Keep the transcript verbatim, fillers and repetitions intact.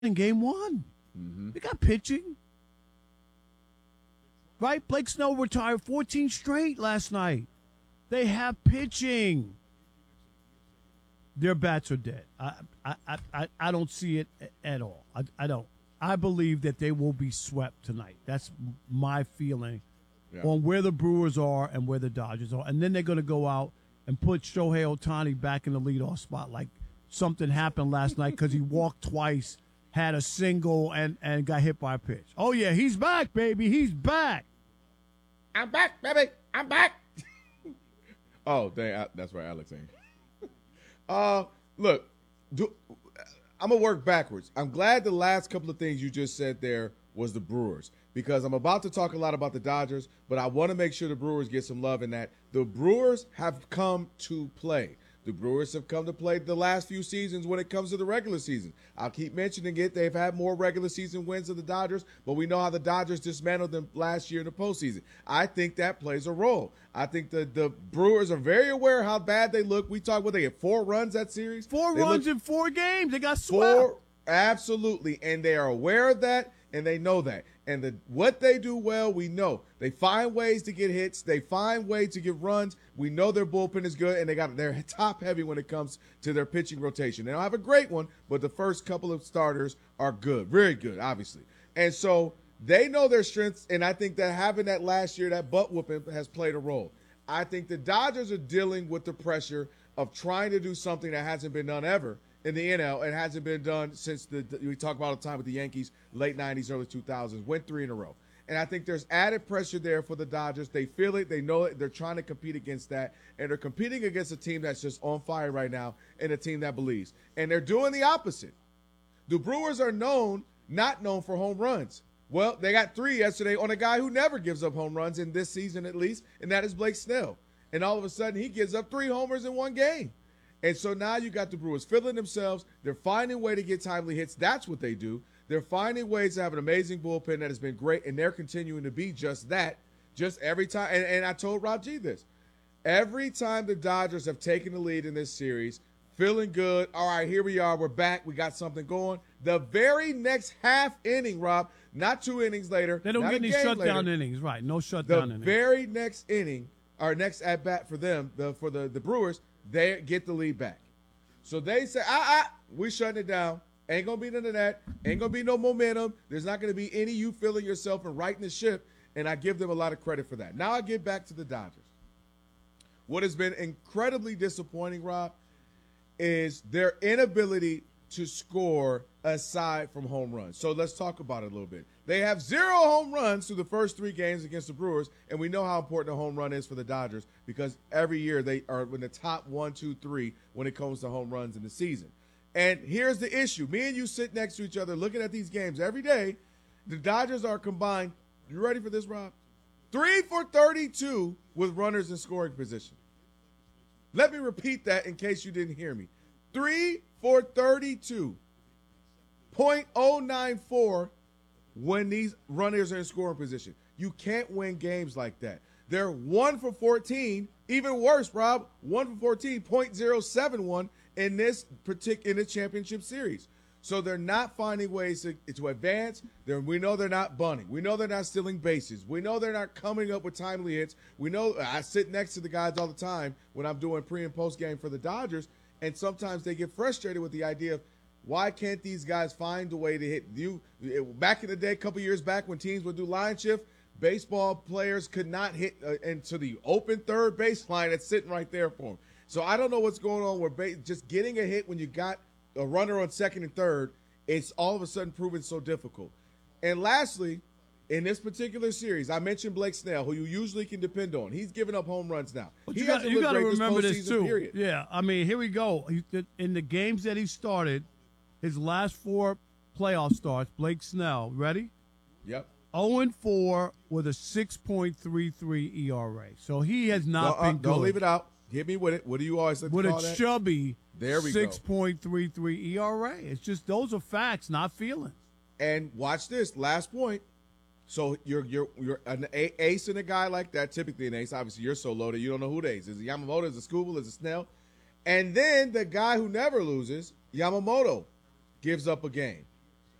in game one. Mm-hmm. They got pitching. Right? Blake Snell retired fourteen straight last night. They have pitching. Their bats are dead. I I, I, I, I don't see it at all. I, I don't. I believe that they will be swept tonight. That's my feeling yeah. on where the Brewers are and where the Dodgers are. And then they're going to go out and put Shohei Ohtani back in the leadoff spot like something happened last night because he walked twice, had a single, and, and got hit by a pitch. Oh, yeah, he's back, baby. He's back. I'm back, baby. I'm back. oh, dang, that's right, Alex ain't. uh, look, do, I'm going to work backwards. I'm glad the last couple of things you just said there was the Brewers because I'm about to talk a lot about the Dodgers, but I want to make sure the Brewers get some love in that. The Brewers have come to play. The Brewers have come to play the last few seasons when it comes to the regular season. I'll keep mentioning it. They've had more regular season wins than the Dodgers, but we know how the Dodgers dismantled them last year in the postseason. I think that plays a role. I think the, the Brewers are very aware how bad they look. We talked about they get four runs that series. Four they runs look, in four games. They got swept. Four, absolutely, and they are aware of that, and they know that. And the, what they do well, we know. They find ways to get hits. They find ways to get runs. We know their bullpen is good, and they got they're top heavy when it comes to their pitching rotation. They don't have a great one, but the first couple of starters are good, very good, obviously. And so they know their strengths, and I think that having that last year, that butt whooping has played a role. I think the Dodgers are dealing with the pressure of trying to do something that hasn't been done ever in the N L. It hasn't been done since the, the we talk about all the time with the Yankees, late nineties, early two thousands, went three in a row. And I think there's added pressure there for the Dodgers. They feel it. They know it. They're trying to compete against that. And they're competing against a team that's just on fire right now and a team that believes. And they're doing the opposite. The Brewers are known, not known for home runs. Well, they got three yesterday on a guy who never gives up home runs in this season at least, and that is Blake Snell. And all of a sudden, he gives up three homers in one game. And so now you got the Brewers feeling themselves. They're finding a way to get timely hits. That's what they do. They're finding ways to have an amazing bullpen that has been great, and they're continuing to be just that, just every time. And, and I told Rob G this. Every time the Dodgers have taken the lead in this series, feeling good, all right, here we are, we're back, we got something going. The very next half inning, Rob, not two innings later. They don't not get any shutdown later, innings, right, no shutdown the innings. The very next inning, or next at-bat for them, the, for the, the Brewers, they get the lead back. So they say, ah, ah, we shutting it down. Ain't going to be none of that. Ain't going to be no momentum. There's not going to be any you feeling yourself and righting the ship, and I give them a lot of credit for that. Now I get back to the Dodgers. What has been incredibly disappointing, Rob, is their inability to score aside from home runs. So let's talk about it a little bit. They have zero home runs through the first three games against the Brewers, and we know how important a home run is for the Dodgers because every year they are in the top one, two, three when it comes to home runs in the season. And here's the issue. Me and you sit next to each other looking at these games every day. The Dodgers are combined, you ready for this, Rob? three for thirty-two with runners in scoring position. Let me repeat that in case you didn't hear me. three for thirty-two. point oh nine four when these runners are in scoring position. You can't win games like that. They're one for fourteen. Even worse, Rob, one for fourteen, point oh seven one in this particular in the championship series. So they're not finding ways to, to advance. They're, we know they're not bunting. We know they're not stealing bases. We know they're not coming up with timely hits. We know I sit next to the guys all the time when I'm doing pre and post game for the Dodgers, and sometimes they get frustrated with the idea of why can't these guys find a way to hit you? Back in the day, a couple years back when teams would do line shift, baseball players could not hit uh, into the open third baseline that's sitting right there for them. So I don't know what's going on where ba- just getting a hit when you got a runner on second and third, it's all of a sudden proven so difficult. And lastly, in this particular series, I mentioned Blake Snell, who you usually can depend on. He's giving up home runs now. But he you got to remember this, too. Period. Yeah, I mean, here we go. In the games that he started, his last four playoff starts, Blake Snell, ready? Yep. oh and four with a six point three three E R A. So he has not no, uh, been good. Don't leave it out. Hit me with it. What do you always like with to call a that? chubby there we six point three three E R A. It's just those are facts, not feelings. And watch this. Last point. So you're you're you're an ace in a guy like that, typically an ace. Obviously, you're so loaded, you don't know who the ace is. Is it Yamamoto? Is it Scooble? Is it Snell? And then the guy who never loses, Yamamoto, gives up a game.